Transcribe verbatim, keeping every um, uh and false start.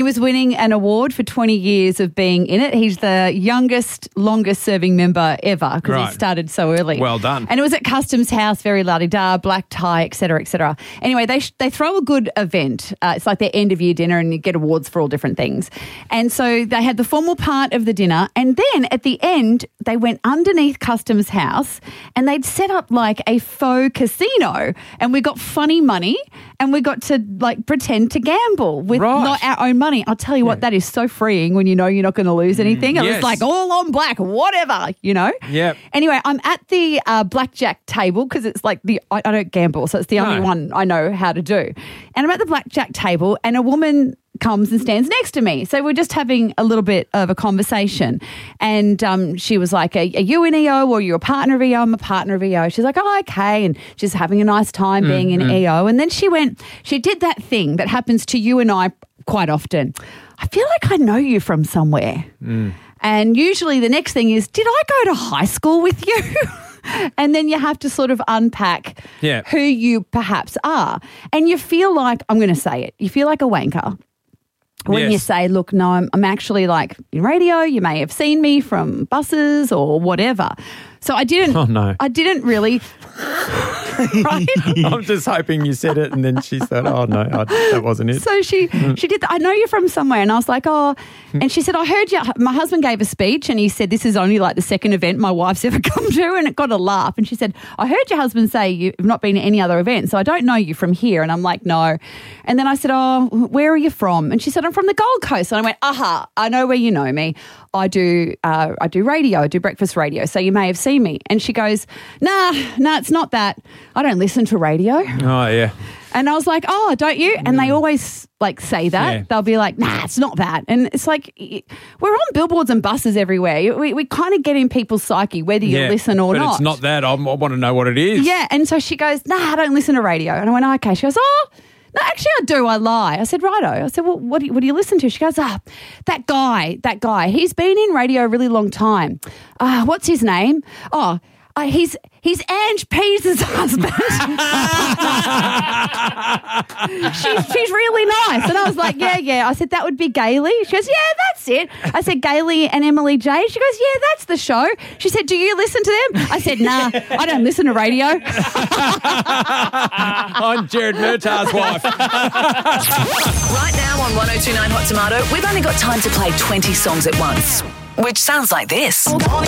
was winning an award for twenty years of being in it. He's the youngest, longest serving member ever because Right. he started so early. Well done. And it was at Customs House, very la-di-da, black tie, et cetera, et cetera. Anyway, they sh- they throw a good event. Uh, it's like their end of year dinner and you get awards for all different things. And so they had the formal part of the dinner and then at the end they went underneath Customs House and they'd set up like a faux casino and we got funny money and we got to like pretend to gamble with Right. not our own money. I'll tell you what, that is so freeing when you know you're not going to lose anything. It yes. was like all on black, whatever, you know? Yep. Anyway, I'm at the uh, blackjack table because it's like the, I, I don't gamble, so it's the only No. one I know how to do. And I'm at the blackjack table and a woman comes and stands next to me. So we're just having a little bit of a conversation. And um, she was like, are, are you an E O or are you a partner of E O? I'm a partner of E O. She's like, oh, okay. And she's having a nice time being an E O. And then she went, she did that thing that happens to you and I quite often. I feel like I know you from somewhere. And usually the next thing is, did I go to high school with you? And then you have to sort of unpack Yeah. who you perhaps are. And you feel like, I'm going to say it, you feel like a wanker. When Yes. you say, look, no, I'm, I'm actually like in radio, you may have seen me from buses or whatever. So I didn't, Oh, no. I didn't really, right? I'm just hoping you said it and then she said, oh, no, I, that wasn't it. So she she did that. I know you're from somewhere. And I was like, oh, and she said, I heard you, my husband gave a speech and he said, this is only like the second event my wife's ever come to. And it got a laugh. And she said, I heard your husband say you've not been to any other event. So I don't know you from here. And I'm like, no. And then I said, oh, where are you from? And she said, I'm from the Gold Coast. And I went, aha, I know where you know me. I do uh, I do radio, I do breakfast radio. So you may have seen me. And she goes, nah, nah, it's not that. I don't listen to radio. Oh, yeah. And I was like, oh, don't you? And they always like say that. Yeah. They'll be like, nah, it's not that. And it's like, we're on billboards and buses everywhere. We, we kind of get in people's psyche, whether you yeah. listen or but not. it's not that. I, I want to know what it is. Yeah. And so she goes, nah, I don't listen to radio. And I went, okay. She goes, oh, no, actually I do. I lie. I said, righto. I said, well, what do you, what do you listen to? She goes, ah, that guy, that guy. He's been in radio a really long time. Uh, what's his name? Oh, uh, he's he's Ange Pease's husband. she's, she's really nice. And I was like, yeah, yeah. I said, that would be Gailey. She goes, yeah, that's it. I said, Gailey and Emily Jade. She goes, yeah, that's the show. She said, do you listen to them? I said, nah, I don't listen to radio. I'm Jared Murtaugh's wife. Right now on one oh two nine Hot Tomato, we've only got time to play twenty songs at once, which sounds like this.